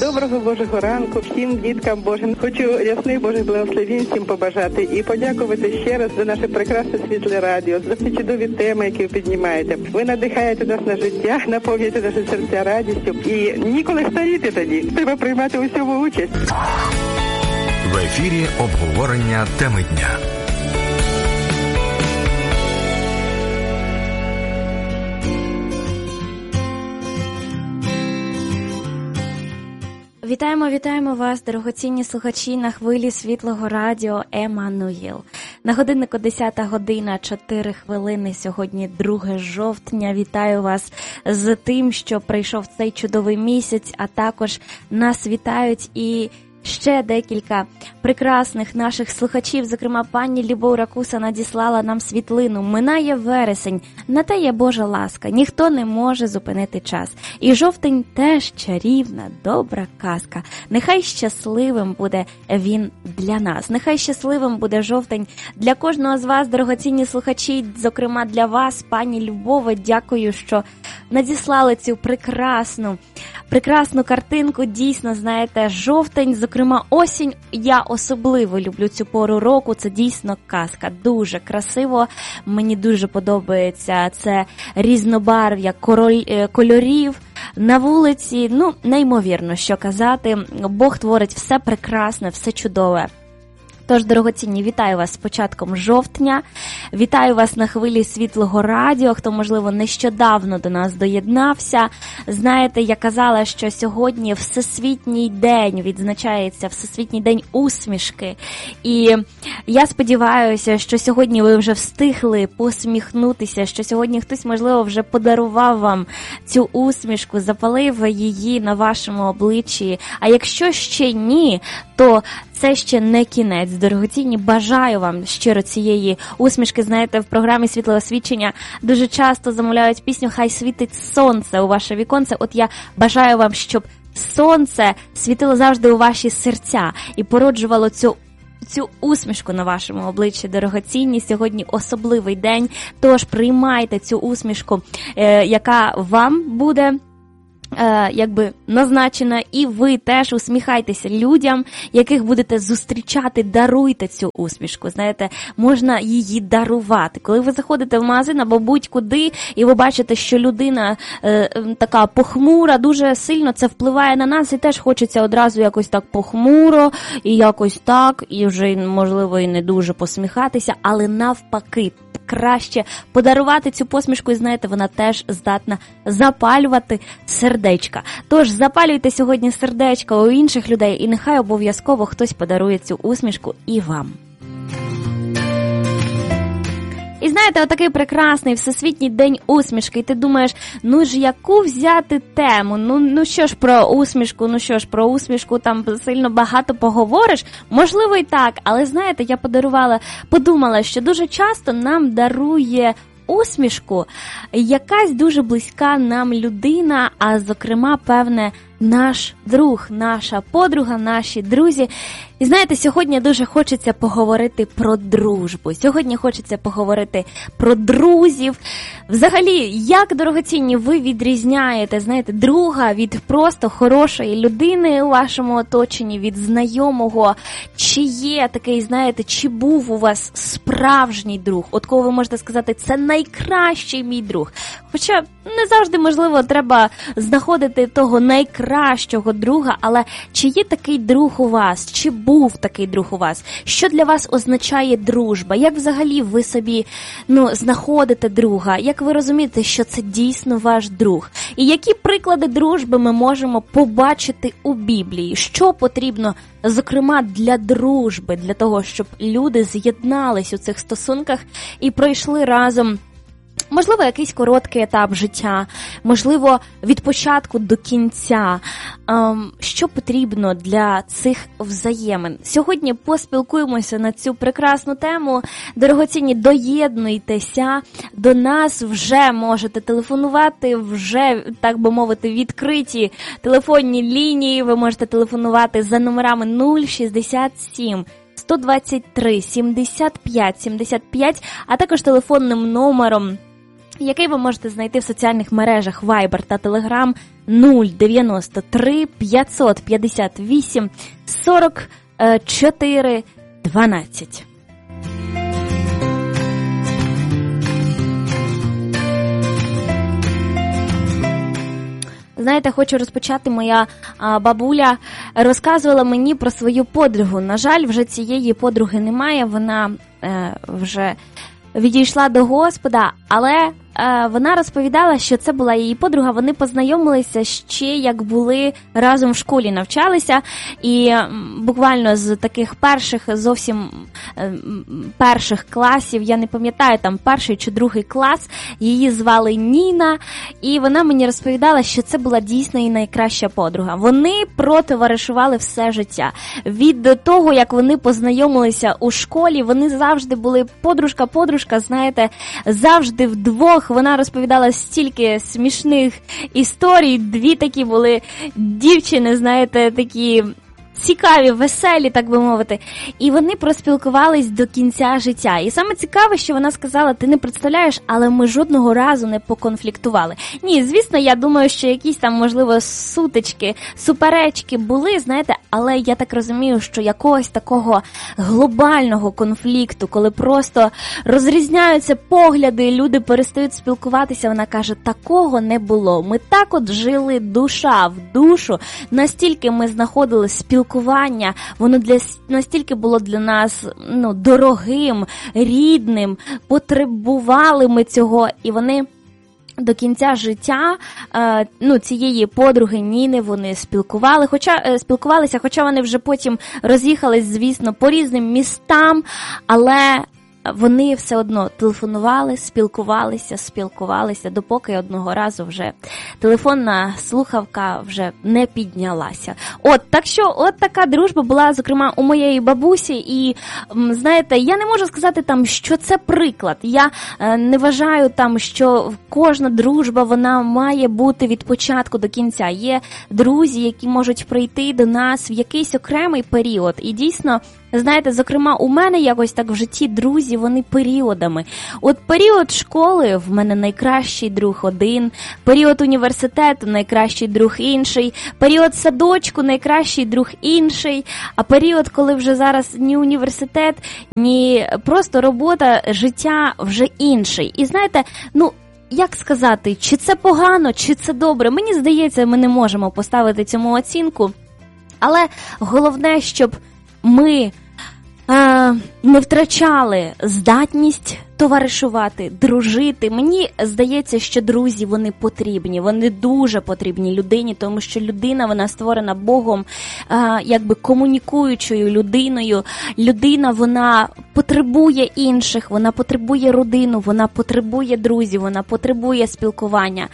Доброго Божого ранку всім діткам Божим. Хочу рясних Божих благословень всім побажати і подякувати ще раз за наше прекрасне світле радіо, за ці чудові теми, які ви піднімаєте. Ви надихаєте нас на життя, наповнюєте наші серця радістю і ніколи старіти тоді. Треба приймати у всьому участь. В ефірі обговорення теми дня. Вітаємо вас, дорогоцінні слухачі, на хвилі світлого радіо Еммануїл. На годиннику 10 година, 4 хвилини, сьогодні 2 жовтня. Вітаю вас з тим, що прийшов цей чудовий місяць, а також нас вітають і ще декілька прекрасних наших слухачів, зокрема пані Любов Ракуса надіслала нам світлину. Минає вересень, на те є Божа ласка, ніхто не може зупинити час. І жовтень теж чарівна, добра казка. Нехай щасливим буде він для нас, нехай щасливим буде жовтень для кожного з вас, дорогоцінні слухачі, зокрема для вас, пані Любове, дякую, що надіслали цю прекрасну картинку. Дійсно, знаєте, жовтень, зокрема осінь, я особливо люблю цю пору року, це дійсно казка, дуже красиво, мені дуже подобається це різнобарв'я кольорів на вулиці, неймовірно, що казати, Бог творить все прекрасне, все чудове. Тож, дорогоцінні, вітаю вас з початком жовтня, вітаю вас на хвилі світлого радіо, хто, можливо, нещодавно до нас доєднався. Знаєте, я казала, що сьогодні Всесвітній день, відзначається Всесвітній день усмішки. І я сподіваюся, що сьогодні ви вже встигли посміхнутися, що сьогодні хтось, можливо, вже подарував вам цю усмішку, запалив її на вашому обличчі. А якщо ще ні, то це ще не кінець. Дорогоцінні, бажаю вам щиро цієї усмішки. Знаєте, в програмі «Світле освічення» дуже часто замовляють пісню «Хай світить сонце у ваше віконце». От я бажаю вам, щоб сонце світило завжди у ваші серця і породжувало цю усмішку на вашому обличчі, дорогоцінні. Сьогодні особливий день, тож приймайте цю усмішку, яка вам буде назначена, і ви теж усміхайтеся людям, яких будете зустрічати, даруйте цю усмішку. Знаєте, можна її дарувати. Коли ви заходите в магазин або будь-куди, і ви бачите, що людина така похмура, дуже сильно це впливає на нас, і теж хочеться одразу якось так похмуро, і якось так, і вже, можливо, і не дуже посміхатися, але навпаки, краще подарувати цю посмішку, і знаєте, вона теж здатна запалювати сердечка. Тож запалюйте сьогодні сердечка у інших людей, і нехай обов'язково хтось подарує цю усмішку і вам. І знаєте, отакий прекрасний Всесвітній день усмішки, і ти думаєш, яку взяти тему, що ж про усмішку, там сильно багато поговориш, можливо і так, але знаєте, я подумала, що дуже часто нам дарує усмішку якась дуже близька нам людина, а зокрема, певне, наш друг, наша подруга, наші друзі. І знаєте, сьогодні дуже хочеться поговорити про дружбу. Сьогодні хочеться поговорити про друзів. Взагалі, як, дорогоцінні, ви відрізняєте, знаєте, друга від просто хорошої людини у вашому оточенні, від знайомого? Чи є такий, знаєте, чи був у вас справжній друг? От кого ви можете сказати, це найкращий мій друг. Хоча не завжди, можливо, треба знаходити того найкращого друга, але чи є такий друг у вас? Чи був такий друг у вас? Що для вас означає дружба? Як взагалі ви собі знаходите друга? Як ви розумієте, що це дійсно ваш друг? І які приклади дружби ми можемо побачити у Біблії? Що потрібно, зокрема, для дружби, для того, щоб люди з'єднались у цих стосунках і пройшли разом, можливо, якийсь короткий етап життя, можливо, від початку до кінця. Що потрібно для цих взаємин? Сьогодні поспілкуємося на цю прекрасну тему. Дорогоцінні, доєднуйтеся до нас, вже можете телефонувати, вже, так би мовити, відкриті телефонні лінії. Ви можете телефонувати за номерами 067 123 75 75, а також телефонним номером який ви можете знайти в соціальних мережах Viber та Telegram 093 558 44 12. Знаєте, хочу розпочати, моя бабуля розказувала мені про свою подругу. На жаль, вже цієї подруги немає, вона вже відійшла до Господа, але вона розповідала, що це була її подруга, вони познайомилися ще як були разом в школі, навчалися, і буквально з таких зовсім перших класів, я не пам'ятаю, там перший чи другий клас, її звали Ніна, і вона мені розповідала, що це була дійсно її найкраща подруга. Вони протоваришували все життя. Від того, як вони познайомилися у школі, вони завжди були подружка, знаєте, завжди вдвох. Вона розповідала стільки смішних історій, дві такі були дівчини, знаєте, такі цікаві, веселі, так би мовити. І вони проспілкувались до кінця життя. І саме цікаве, що вона сказала, ти не представляєш, але ми жодного разу не поконфліктували. Ні, звісно, я думаю, що якісь там, можливо, сутички, суперечки були, знаєте, але я так розумію, що якогось такого глобального конфлікту, коли просто розрізняються погляди, люди перестають спілкуватися, вона каже, такого не було. Ми так от жили душа в душу, настільки ми знаходили спілкування, воно настільки було для нас дорогим, рідним, потребували ми цього, і вони до кінця життя цієї подруги Ніни вони спілкувалися, хоча вони вже потім роз'їхались, звісно, по різним містам, але вони все одно телефонували, спілкувалися, допоки одного разу вже телефонна слухавка вже не піднялася. Так що, така дружба була, зокрема, у моєї бабусі, і, знаєте, я не можу сказати там, що це приклад. Я не вважаю там, що кожна дружба, вона має бути від початку до кінця. Є друзі, які можуть прийти до нас в якийсь окремий період, і дійсно, знаєте, зокрема, у мене якось так в житті друзі, вони періодами. Період школи в мене найкращий друг один, період університету найкращий друг інший, період садочку найкращий друг інший, а період, коли вже зараз ні університет, ні просто робота, життя вже інший. І знаєте, як сказати, чи це погано, чи це добре? Мені здається, ми не можемо поставити цьому оцінку, але головне, щоб ми не втрачали здатність товаришувати, дружити. Мені здається, що друзі, вони потрібні, вони дуже потрібні людині, тому що людина, вона створена Богом, якби комунікуючою людиною. Людина, вона потребує інших, вона потребує родину, вона потребує друзів, вона потребує спілкування.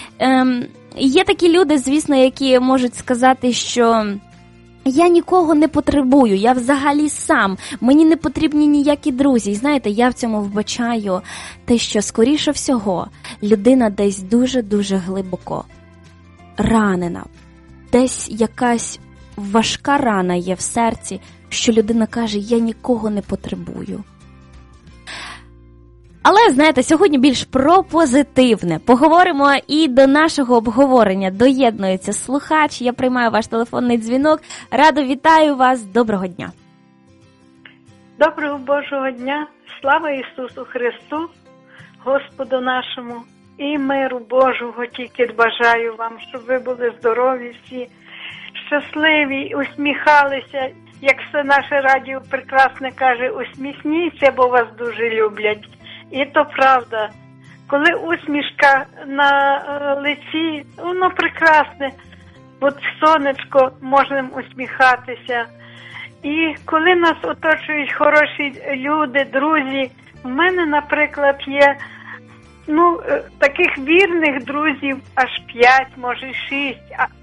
Є такі люди, звісно, які можуть сказати, що я нікого не потребую, я взагалі сам, мені не потрібні ніякі друзі. І знаєте, я в цьому вбачаю те, що, скоріше всього, людина десь дуже-дуже глибоко ранена. Десь якась важка рана є в серці, що людина каже, я нікого не потребую. Але, знаєте, сьогодні більш про позитивне. Поговоримо і до нашого обговорення доєднується слухач. Я приймаю ваш телефонний дзвінок. Радо вітаю вас. Доброго дня. Доброго Божого дня. Слава Ісусу Христу, Господу нашому. І миру Божого тільки бажаю вам, щоб ви були здорові всі, щасливі, усміхалися. Як все наше радіо прекрасне каже, усміхніться, бо вас дуже люблять. І то правда. Коли усмішка на лиці, воно прекрасне. От сонечко, можемо усміхатися. І коли нас оточують хороші люди, друзі, в мене, наприклад, є таких вірних друзів аж 5, може 6.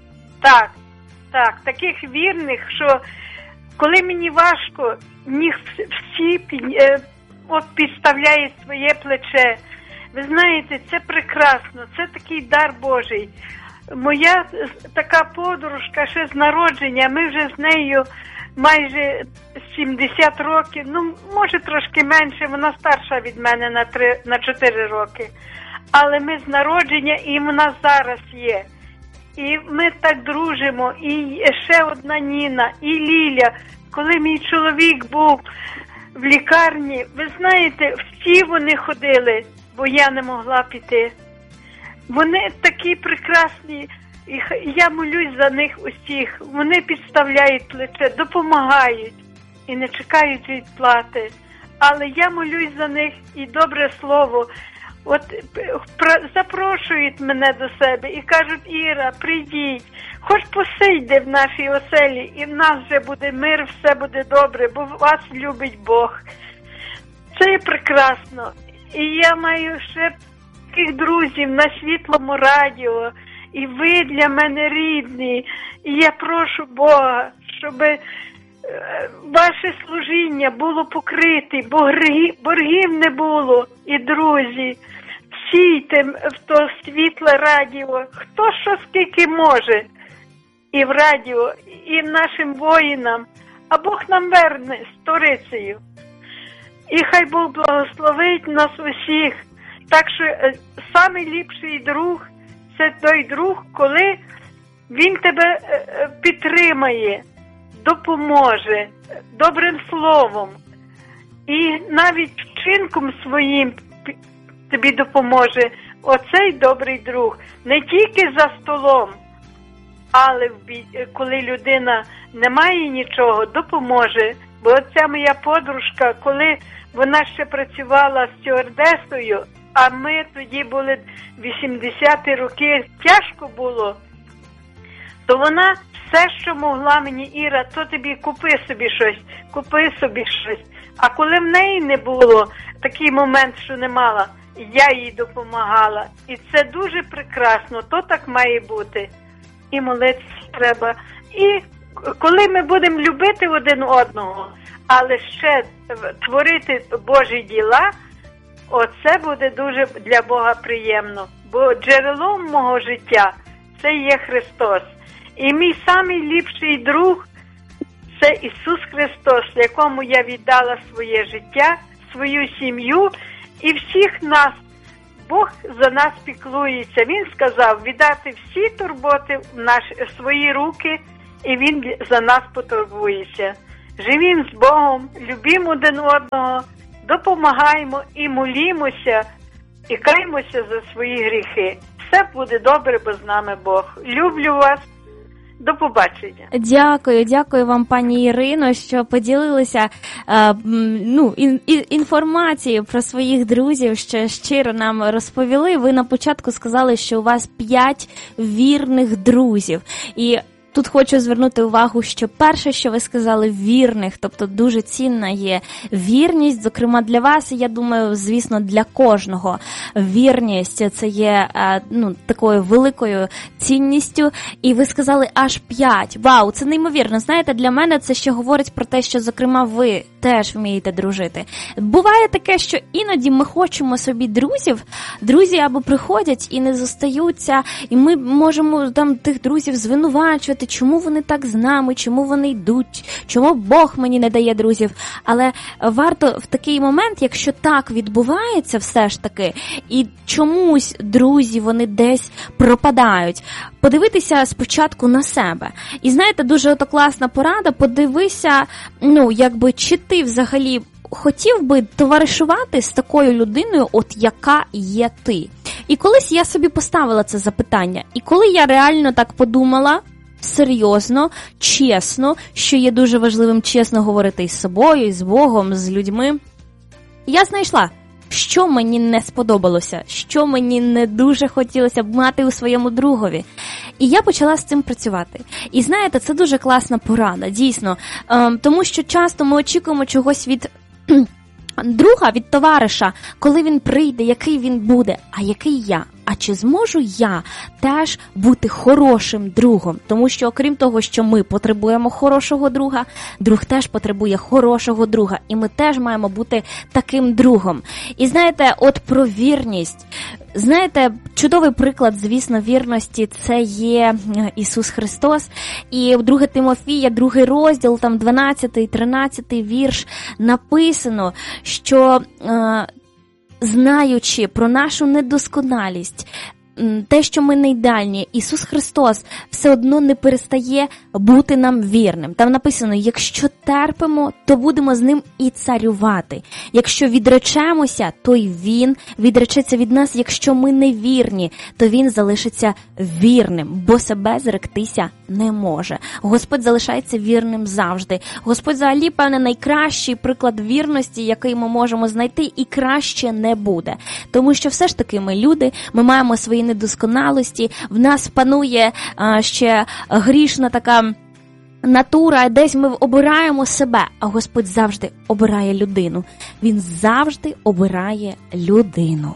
Таких вірних, що коли мені важко, всі підставляють своє плече. Ви знаєте, це прекрасно, це такий дар Божий. Моя така подружка ще з народження, ми вже з нею майже 70 років, може трошки менше, вона старша від мене на 4 роки. але ми з народження, і вона зараз є. І ми так дружимо, і ще одна Ніна, і Ліля. Коли мій чоловік був в лікарні, ви знаєте, всі вони ходили, бо я не могла піти. Вони такі прекрасні, і я молюсь за них усіх. Вони підставляють плече, допомагають і не чекають відплати. Але я молюсь за них і добре слово. От запрошують мене до себе і кажуть: Іра, прийдіть, хоч посидьте в нашій оселі, і в нас вже буде мир, все буде добре, бо вас любить Бог. Це є прекрасно. І я маю ще таких друзів на Світлому радіо, і ви для мене рідні. І я прошу Бога, щоб ваше служіння було покрите, боргів не було. І, друзі, сійте в то Світле радіо, хто що скільки може, і в радіо, і нашим воїнам, а Бог нам верне сторицею. І хай Бог благословить нас усіх. Так що найліпший друг – це той друг, коли він тебе підтримає, допоможе добрим словом і навіть вчинком своїм тобі допоможе. Оцей добрий друг не тільки за столом, але коли людина не має нічого, допоможе. Бо оця моя подружка, коли вона ще працювала стюардесою, а ми тоді були 80-ті роки, тяжко було, то вона все, що могла мені: Іра, то тобі купи собі щось. А коли в неї не було, такий момент, що не мала, я їй допомагала. І це дуже прекрасно, то так має бути. І молитися треба. І коли ми будемо любити один одного, але ще творити Божі діла, оце буде дуже для Бога приємно. Бо джерелом мого життя це є Христос. І мій найліпший друг – це Ісус Христос, якому я віддала своє життя, свою сім'ю і всіх нас. Бог за нас піклується. Він сказав віддати всі турботи в свої руки, і Він за нас потурбується. Живімо з Богом, любімо один одного, допомагаємо і молімося, і каємося за свої гріхи. Все буде добре, бо з нами Бог. Люблю вас. До побачення. Дякую вам, пані Ірино, що поділилися інформацією про своїх друзів, що щиро нам розповіли. Ви на початку сказали, що у вас 5 вірних друзів. І тут хочу звернути увагу, що перше, що ви сказали, вірних, тобто дуже цінна є вірність, зокрема для вас, і я думаю, звісно, для кожного. Вірність – це є такою великою цінністю, і ви сказали аж 5. Вау, це неймовірно. Знаєте, для мене це ще говорить про те, що, зокрема, ви теж вмієте дружити. Буває таке, що іноді ми хочемо собі друзі або приходять і не зостаються, і ми можемо там тих друзів звинувачувати, чому вони так з нами, чому вони йдуть, чому Бог мені не дає друзів. Але варто в такий момент, якщо так відбувається все ж таки, і чомусь друзі, вони десь пропадають, подивитися спочатку на себе. І знаєте, дуже класна порада, подивися, чи ти взагалі хотів би товаришувати з такою людиною, яка є ти. І колись я собі поставила це запитання, і коли я реально так подумала, серйозно, чесно, що є дуже важливим чесно говорити із собою, із Богом, з людьми, я знайшла, що мені не сподобалося, що мені не дуже хотілося б мати у своєму другові. І я почала з цим працювати. І знаєте, це дуже класна порада, дійсно, тому що часто ми очікуємо чогось від друга, від товариша, коли він прийде, який він буде, а який я. А чи зможу я теж бути хорошим другом? Тому що, окрім того, що ми потребуємо хорошого друга, друг теж потребує хорошого друга. І ми теж маємо бути таким другом. І знаєте, про вірність. Знаєте, чудовий приклад, звісно, вірності – це є Ісус Христос. І в 2 Тимофія, 2 розділ, там 12-13 вірш написано, що знаючи про нашу недосконалість, те, що ми не ідеальні, Ісус Христос все одно не перестає бути нам вірним. Там написано, якщо терпимо, то будемо з ним і царювати. Якщо відречемося, то й він відречеться від нас. Якщо ми не вірні, то він залишиться вірним, бо себе зректися не може. Господь залишається вірним завжди. Господь взагалі, певне, найкращий приклад вірності, який ми можемо знайти, і краще не буде. Тому що все ж таки ми люди, ми маємо свої недосконалості, в нас панує ще грішна така натура, десь ми обираємо себе, а Господь завжди обирає людину. Він завжди обирає людину.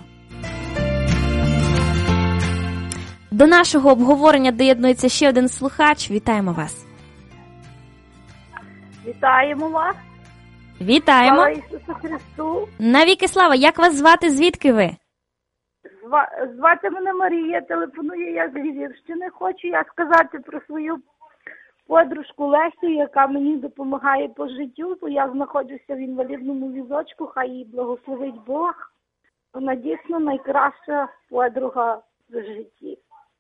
До нашого обговорення доєднується ще один слухач. Вітаємо вас. Вітаємо вас. Вітаємо. Слава Ісусу Христу. Навіки слава. Як вас звати? Звідки ви? Звати мене Марія, телефоную я з Львівщини. Хочу я сказати про свою подружку Лесю, яка мені допомагає по життю, бо я знаходжуся в інвалідному візочку, хай її благословить Бог. Вона дійсно найкраща подруга в житті.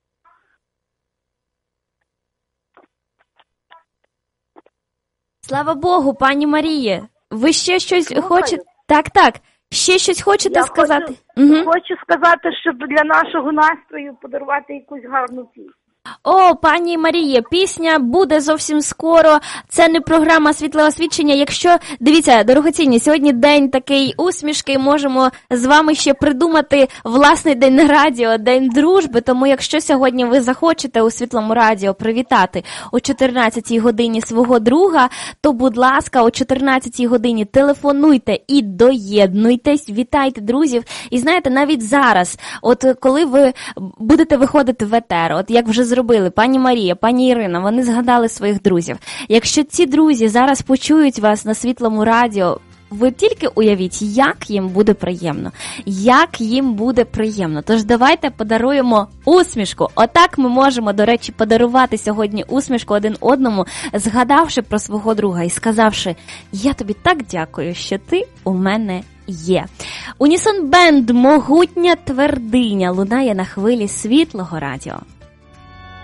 Слава Богу, пані Маріє. Ви ще щось хочете? Так. Ще щось хочете сказати? Хочу сказати, щоб для нашого настрою подарувати якусь гарну пісню. О, пані Маріє, пісня буде зовсім скоро. Це не програма «Світле освічення». Якщо, дивіться, дорогоцінні, сьогодні день такий усмішки, можемо з вами ще придумати власний день радіо, день дружби. Тому якщо сьогодні ви захочете у Світлому радіо привітати о 14-й годині свого друга, то, будь ласка, о 14-й годині телефонуйте і доєднуйтесь, вітайте друзів. І знаєте, навіть зараз, от коли ви будете виходити в етер, от як вже зробили пані Марія, пані Ірина, вони згадали своїх друзів. Якщо ці друзі зараз почують вас на Світлому радіо, ви тільки уявіть, як їм буде приємно. Як їм буде приємно. Тож давайте подаруємо усмішку. Отак ми можемо, до речі, подарувати сьогодні усмішку один одному, згадавши про свого друга і сказавши: я тобі так дякую, що ти у мене є. Унісон Бенд «Могутня твердиня» лунає на хвилі Світлого радіо.